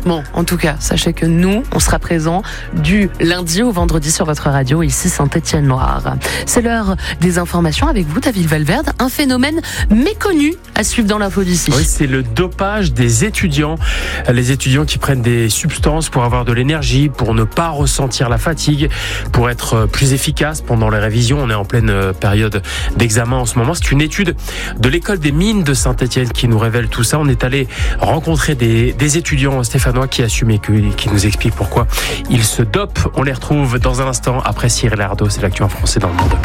Bon, en tout cas, sachez que nous, on sera présents du lundi au vendredi sur votre radio, ici Saint-Étienne-Loire. C'est l'heure des informations avec vous, David Valverde. Un phénomène méconnu à suivre dans l'info d'ici. Oui, c'est le dopage des étudiants. Les étudiants qui prennent des substances pour avoir de l'énergie, pour ne pas ressentir la fatigue, pour être plus efficace pendant les révisions. On est en pleine période d'examen en ce moment. C'est une étude de l'école des mines de Saint-Étienne qui nous révèle tout ça. On est allé rencontrer des étudiants stéphanois qui assument et qui nous expliquent pourquoi ils se dopent. On les retrouve dans un instant après Cyril Ardo. C'est l'actu en français dans le monde.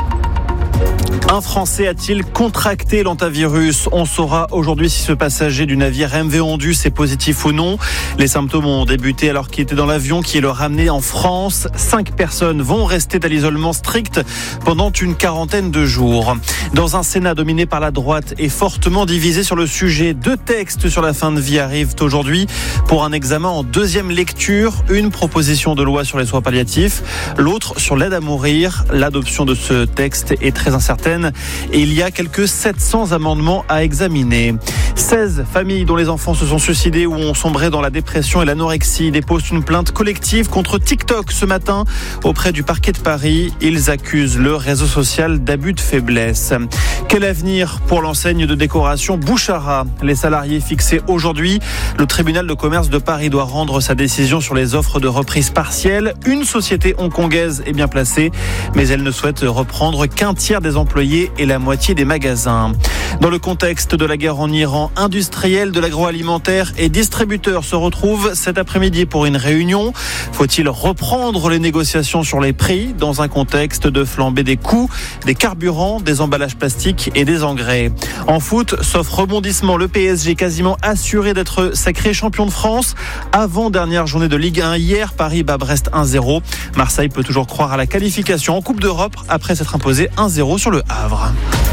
Un Français a-t-il contracté l'hantavirus ? On saura aujourd'hui si ce passager du navire MV Ondus est positif ou non. Les symptômes ont débuté alors qu'il était dans l'avion qui le ramenait en France. 5 personnes vont rester à l'isolement strict pendant une quarantaine de jours. Dans un Sénat dominé par la droite et fortement divisé sur le sujet, 2 textes sur la fin de vie arrivent aujourd'hui pour un examen en deuxième lecture. Une proposition de loi sur les soins palliatifs, l'autre sur l'aide à mourir. L'adoption de ce texte est très incertaine et il y a quelques 700 amendements à examiner. 16 familles dont les enfants se sont suicidés ou ont sombré dans la dépression et l'anorexie déposent une plainte collective contre TikTok ce matin auprès du parquet de Paris. Ils accusent le réseau social d'abus de faiblesse. Quel avenir pour l'enseigne de décoration Bouchara ? Les salariés fixés aujourd'hui. Le tribunal de commerce de Paris doit rendre sa décision sur les offres de reprise partielle. Une société hongkongaise est bien placée, mais elle ne souhaite reprendre qu'un tiers des employés et la moitié des magasins. Dans le contexte de la guerre en Iran, industriels de l'agroalimentaire et distributeurs se retrouvent cet après-midi pour une réunion. Faut-il reprendre les négociations sur les prix dans un contexte de flambée des coûts, des carburants, des emballages plastiques et des engrais ? En foot, sauf rebondissement, le PSG quasiment assuré d'être sacré champion de France. Avant-dernière journée de Ligue 1 hier, Paris bat Brest 1-0. Marseille peut toujours croire à la qualification en Coupe d'Europe après s'être imposé 1-0 sur le Havre.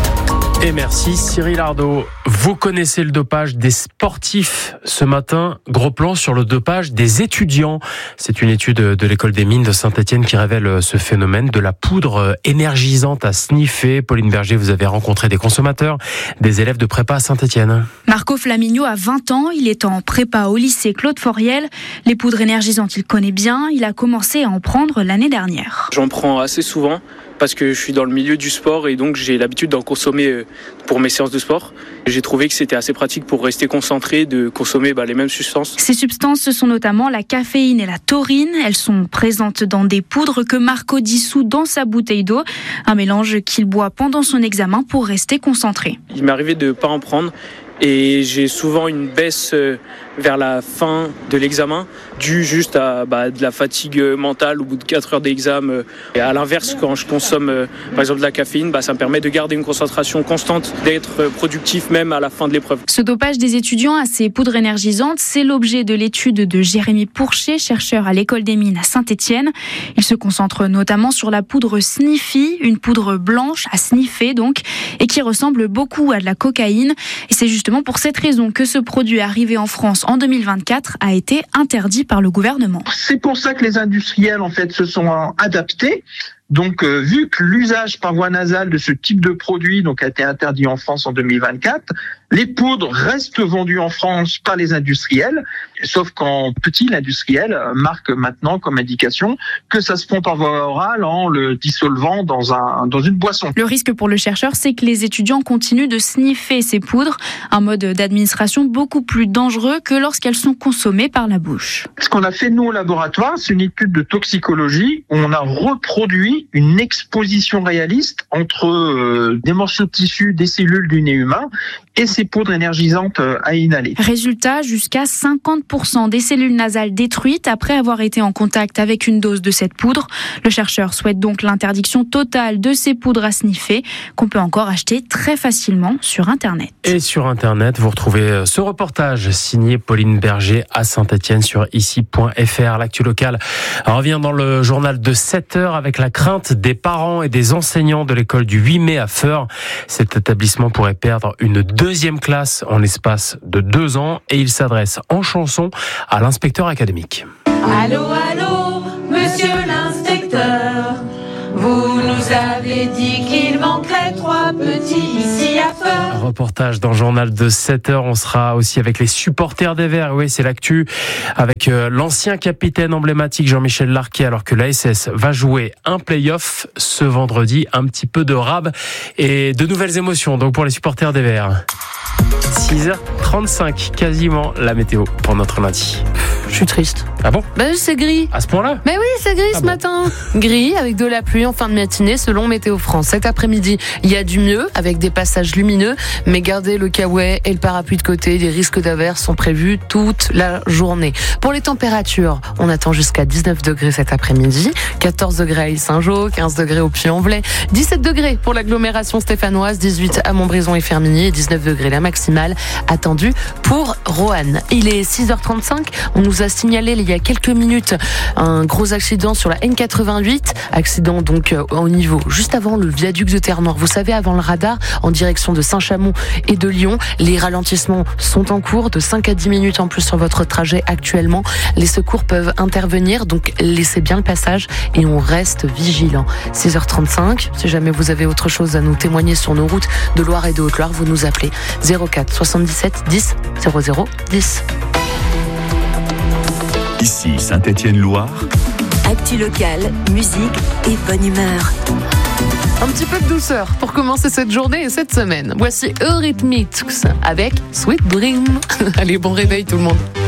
Et merci Cyril Ardo. Vous connaissez le dopage des sportifs. Ce matin, gros plan sur le dopage des étudiants. C'est une étude de l'école des mines de Saint-Étienne qui révèle ce phénomène de la poudre énergisante à sniffer. Pauline Berger, vous avez rencontré des consommateurs, des élèves de prépa à Saint-Étienne. Marco Flaminio a 20 ans, il est en prépa au lycée Claude Foriel. Les poudres énergisantes, il connaît bien, il a commencé à en prendre l'année dernière. J'en prends assez souvent parce que je suis dans le milieu du sport et donc j'ai l'habitude d'en consommer pour mes séances de sport. J'ai trouvé que c'était assez pratique pour rester concentré, de consommer les mêmes substances. Ces substances, ce sont notamment la caféine et la taurine. Elles sont présentes dans des poudres que Marco dissout dans sa bouteille d'eau. Un mélange qu'il boit pendant son examen pour rester concentré. Il m'est arrivé de ne pas en prendre et j'ai souvent une baisse vers la fin de l'examen due juste à de la fatigue mentale au bout de 4 heures d'examen. Et à l'inverse, quand je consomme par exemple de la caféine, ça me permet de garder une concentration constante, d'être productif même à la fin de l'épreuve. Ce dopage des étudiants à ces poudres énergisantes, c'est l'objet de l'étude de Jérémy Pourchet, chercheur à l'école des mines à Saint-Étienne. Il se concentre notamment sur la poudre Sniffy, une poudre blanche à sniffer donc, et qui ressemble beaucoup à de la cocaïne. Et c'est justement pour cette raison que ce produit arrivé en France en 2024 a été interdit par le gouvernement. C'est pour ça que les industriels se sont adaptés. Donc, vu que l'usage par voie nasale de ce type de produit a été interdit en France en 2024, les poudres restent vendues en France par les industriels, sauf qu'en petit, l'industriel marque maintenant comme indication que ça se fond par voie orale en le dissolvant dans une boisson. Le risque pour le chercheur, c'est que les étudiants continuent de sniffer ces poudres, un mode d'administration beaucoup plus dangereux que lorsqu'elles sont consommées par la bouche. Ce qu'on a fait nous au laboratoire, c'est une étude de toxicologie où on a reproduit une exposition réaliste entre des morceaux de tissu, des cellules du nez humain et ces poudres énergisantes à inhaler. Résultat, jusqu'à 50% des cellules nasales détruites après avoir été en contact avec une dose de cette poudre. Le chercheur souhaite donc l'interdiction totale de ces poudres à sniffer qu'on peut encore acheter très facilement sur Internet. Et sur Internet, vous retrouvez ce reportage signé Pauline Berger à Saint-Étienne sur ici.fr. L'actu locale revient dans le journal de 7h avec la crainte des parents et des enseignants de l'école du 8 mai à Feurs. Cet établissement pourrait perdre une deuxième classe en l'espace de 2 ans et il s'adresse en chanson à l'inspecteur académique. Allô, allô, monsieur l'inspecteur, vous nous avez dit qu'il manquerait 3 petits ici à Feur. Un reportage dans le journal de 7h. On sera aussi avec les supporters des Verts. Oui, c'est l'actu avec l'ancien capitaine emblématique Jean-Michel Larquet, alors que l'ASS va jouer un play-off ce vendredi. Un petit peu de rab et de nouvelles émotions donc pour les supporters des Verts. 6h35, quasiment la météo pour notre lundi. Je suis triste. Ah bon ? C'est gris. À ce point-là ? Mais oui, c'est gris ce matin. Gris avec de la pluie en fin de matinée selon Météo France. Cet après-midi, il y a du mieux avec des passages lumineux, mais gardez le kawaii et le parapluie de côté. Des risques d'averses sont prévus toute la journée. Pour les températures, on attend jusqu'à 19 degrés cet après-midi, 14 degrés à Île-Saint-Jean, 15 degrés au Puy-en-Velay, 17 degrés pour l'agglomération stéphanoise, 18 à Montbrison et Fermigny et 19 degrés la maximale attendue pour Roanne. Il est 6h35. On nous a signalé il y a quelques minutes un gros accident sur la N88, accident donc au niveau juste avant le viaduc de Terre-Noire. Vous savez, avant le radar en direction de Saint-Chamond et de Lyon, les ralentissements sont en cours de 5 à 10 minutes en plus sur votre trajet actuellement. Les secours peuvent intervenir, donc laissez bien le passage et on reste vigilant. 6h35, si jamais vous avez autre chose à nous témoigner sur nos routes de Loire et de Haute-Loire, vous nous appelez 04 77 10 00 10. Ici Saint-Étienne-Loire. Actu locale, musique et bonne humeur. Un petit peu de douceur pour commencer cette journée et cette semaine. Voici Eurythmics avec Sweet Dream. Allez, bon réveil tout le monde.